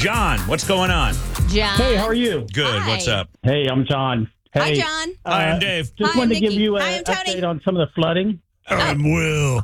John, what's going on? John. Hey, how are you? Good. Hi. What's up? Hey, I'm John. Hey, Hi, John. Hi, I'm Dave. Just Hi, wanted I'm to give Nikki. you Hi, an I'm Tony. update on some of the flooding. I'm Will.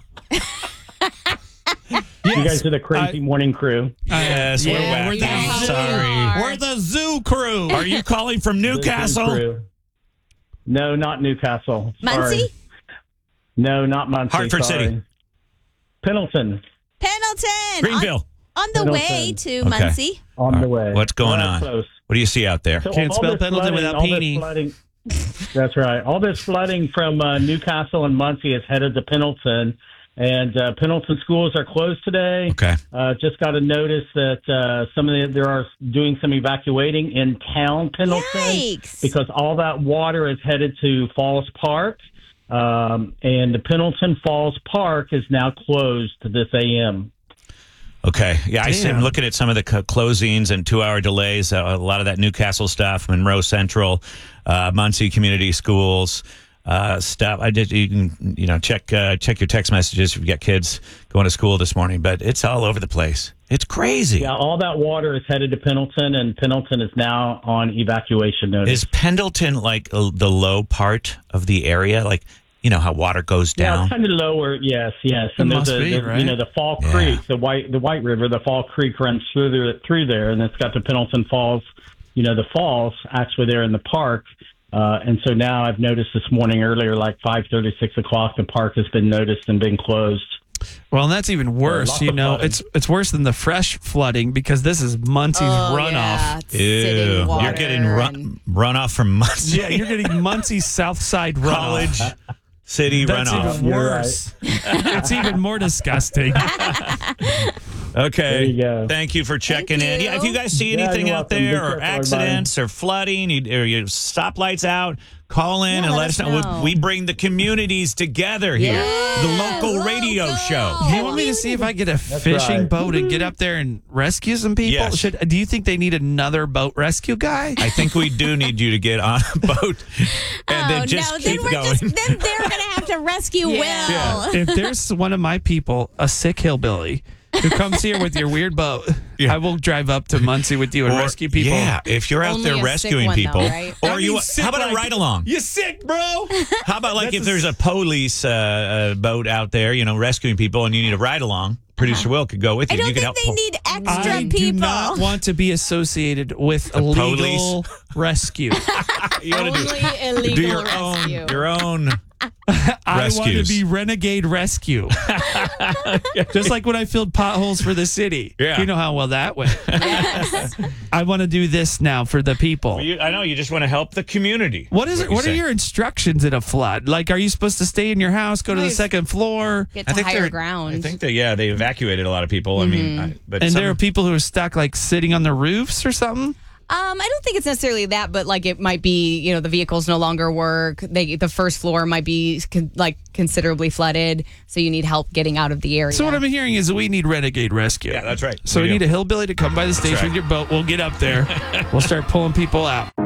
You guys are the crazy morning crew. Yes, we're Yeah, wacky. we Sorry. are. We're the zoo crew. Are you calling from The Newcastle? crew. No, not Newcastle. Muncie? Sorry. No, not Muncie. Hartford sorry. City. Pendleton Pendleton. Greenville. On the Pendleton. way to Okay. Muncie. on the way. What's going Well, on? Close. What do you see out there? So Can't all spell this Pendleton flooding- without all this Peony. flooding- That's right. All this flooding from Newcastle and Muncie is headed to Pendleton. And Pendleton schools are closed today. Okay. Just got a notice that there are doing some evacuating in town Pendleton Yikes. because all that water is headed to Falls Park, and the Pendleton Falls Park is now closed this AM. Okay. Yeah, I'm Damn. looking at some of the closings and 2-hour delays. A lot of that Newcastle stuff, Monroe Central, Muncie Community Schools stuff. You can check your text messages if you got kids going to school this morning. But it's all over the place. It's crazy. Yeah, all that water is headed to Pendleton, and Pendleton is now on evacuation notice. Is Pendleton like the low part of the area? Like, you know how water goes Yeah, down? it's kind of lower. Yes. And must there's be, right? the Fall Yeah. Creek, the White River, the Fall Creek runs through there, and it's got the Pendleton Falls. The falls actually there in the park. And so now I've noticed this morning earlier, like 5:30, 6 o'clock, the park has been noticed and been closed. Well, and that's even worse. lots of flooding. It's worse than the fresh flooding because this is Muncie's runoff. Yeah, it's Ew. sitting water You're getting and- runoff from Muncie Yeah, you're getting Muncie's South Side runoff. College City That's runoff. even worse. It's even more disgusting. Okay. There you go. Thank you for checking Thank in. you. Yeah, if you guys see Yeah, anything you're out welcome. Be there, or careful, accidents, or flooding, or your stoplights out, call in Yeah, and let let us us know. know. We bring the communities together here. Yeah. The local radio Local. show. Do you want me to see if I get a fishing right. boat and get up there and rescue some people? Yes. Do you think they need another boat rescue guy? I think we do need you to get on a boat and then just then keep we're going. then they're gonna have to rescue Will. If there's one of my people, a sick hillbilly, who comes here with your weird boat, Yeah. I will drive up to Muncie with you and Or- rescue people. Yeah, if you're out Only there a sick rescuing one, though, people, right? or I mean, sick how about a like- ride along? You sick, bro? How about like if That's there's a police boat out there, rescuing people, and you need a ride along? Producer Will could go with you. I don't you could think help. they need extra I people. do not want to be associated with illegal rescue. You want to Only illegal do your rescue. own. I want to Rescues. be renegade rescue. Just like when I filled potholes for the city. Yeah. You know how well that went. I want to do this now for the people. I know you just want to help the community. What is it? you What are say. your instructions in a flood? Like, are you supposed to stay in your house, go to the Nice. second floor? Get to higher ground. I think they evacuated a lot of people. I mean, but And some- there are people who are stuck, like sitting on the roofs or something. I don't think it's necessarily that, but like it might be, the vehicles no longer work. The first floor might be considerably flooded, so you need help getting out of the area. So what I'm hearing is we need renegade rescue. Yeah, that's right. So we do. need a hillbilly to come by the station right. with your boat. We'll get up there. We'll start pulling people out.